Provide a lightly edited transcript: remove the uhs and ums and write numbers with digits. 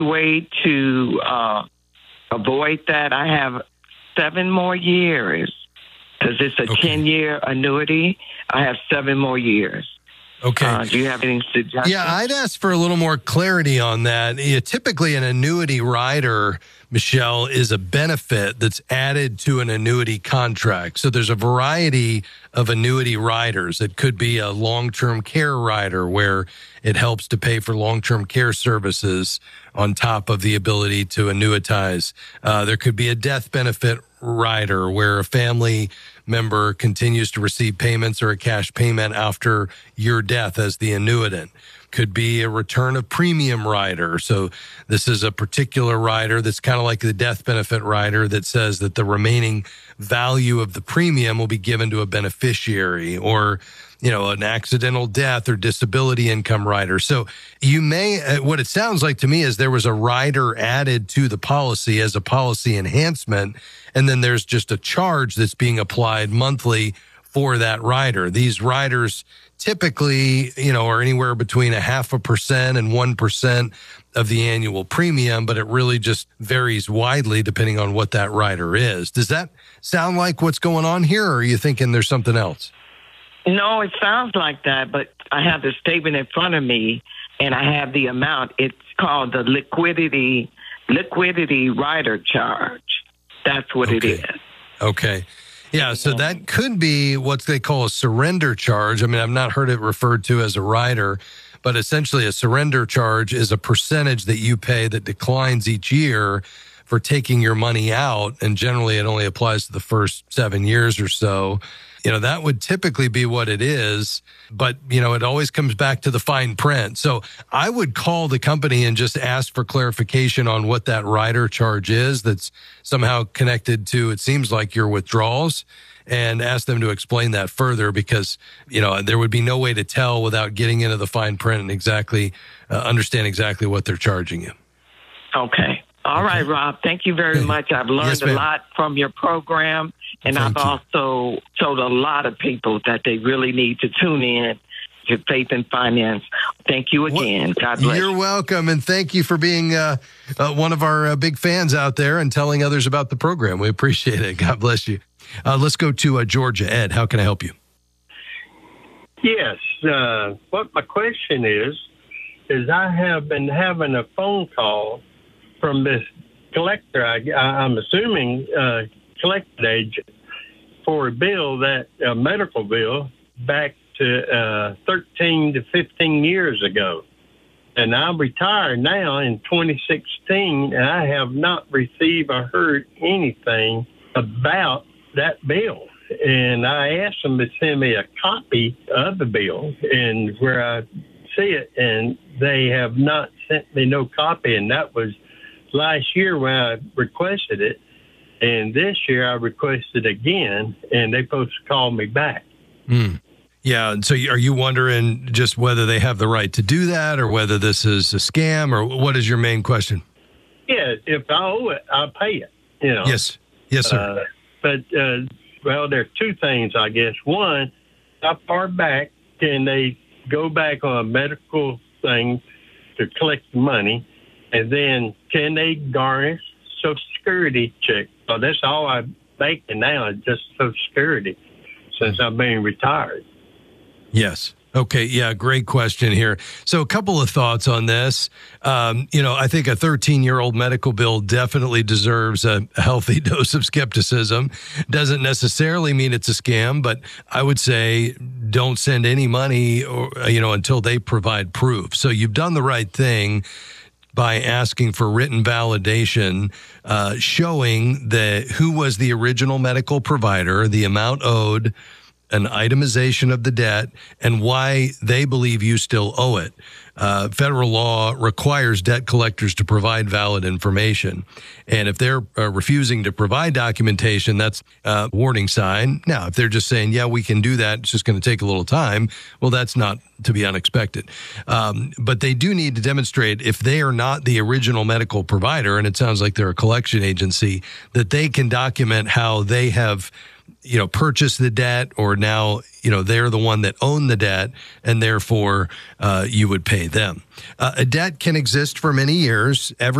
way to avoid that, I have 7 more years because it's a 10-year annuity. I have 7 more years. Okay. Do you have any suggestions? Yeah, I'd ask for a little more clarity on that. Typically, an annuity rider, Michelle, is a benefit that's added to an annuity contract. So there's a variety of annuity riders. It could be a long-term care rider where it helps to pay for long-term care services on top of the ability to annuitize. There could be a death benefit rider where a family member continues to receive payments or a cash payment after your death as the annuitant. Could be a return of premium rider. So this is a particular rider that's kind of like the death benefit rider that says that the remaining value of the premium will be given to a beneficiary, or an accidental death or disability income rider. So you may, what it sounds like to me is there was a rider added to the policy as a policy enhancement, and then there's just a charge that's being applied monthly for that rider. These riders typically, are anywhere between 0.5% and 1% of the annual premium, but it really just varies widely depending on what that rider is. Does that sound like what's going on here, or are you thinking there's something else? No, it sounds like that, but I have the statement in front of me, and I have the amount. It's called the liquidity rider charge. That's what it is. Okay. Yeah, so that could be what they call a surrender charge. I mean, I've not heard it referred to as a rider, but essentially a surrender charge is a percentage that you pay that declines each year for taking your money out, and generally it only applies to the first 7 years or so. That would typically be what it is, but, it always comes back to the fine print. So I would call the company and just ask for clarification on what that rider charge is that's somehow connected to, it seems like, your withdrawals, and ask them to explain that further, because, there would be no way to tell without getting into the fine print and exactly understand exactly what they're charging you. Okay. All right, Rob. Thank you very much. I've learned a lot from your program, and I've also told a lot of people that they really need to tune in to Faith and Finance. Thank you again. God bless. You're welcome, and thank you for being one of our big fans out there and telling others about the program. We appreciate it. God bless you. Let's go to Georgia. Ed, how can I help you? Yes. What my question is I have been having a phone call from this collector, I'm assuming collected agent, for a bill, a medical bill, back to 13 to 15 years ago. And I'm retired now in 2016, and I have not received or heard anything about that bill. And I asked them to send me a copy of the bill and where I see it, and they have not sent me no copy, and that was last year when I requested it, and this year I requested again, and they're supposed to call me back. Yeah, so are you wondering just whether they have the right to do that, or whether this is a scam, or what is your main question? Yeah, if I owe it, I'll pay it. Yes, sir. But there are two things, I guess. One, how far back can they go back on a medical thing to collect the money? And then can they garnish Social Security check? So that's all I'm making now is just Social Security since I'm being retired. Yes. Okay. Yeah. Great question here. So a couple of thoughts on this. I think a 13-year-old medical bill definitely deserves a healthy dose of skepticism. Doesn't necessarily mean it's a scam, but I would say don't send any money until they provide proof. So you've done the right thing by asking for written validation showing who was the original medical provider, the amount owed, an itemization of the debt, and why they believe you still owe it. Federal law requires debt collectors to provide valid information. And if they're refusing to provide documentation, that's a warning sign. Now, if they're just saying, yeah, we can do that, it's just going to take a little time, well, that's not to be unexpected. But they do need to demonstrate, if they are not the original medical provider, and it sounds like they're a collection agency, that they can document how they have purchase the debt, or now, they're the one that own the debt, and therefore you would pay them. A debt can exist for many years. Every